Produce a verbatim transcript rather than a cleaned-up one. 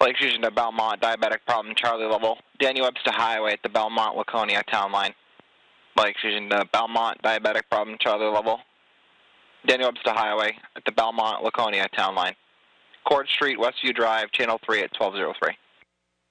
Lake Fusion to Belmont, diabetic problem, Charlie level. Daniel Webster Highway at the Belmont, Laconia town line. Lake Fusion to Belmont, diabetic problem, Charlie level. Daniel Webster Highway at the Belmont, Laconia town line. Court Street, Westview Drive, channel three at twelve oh three.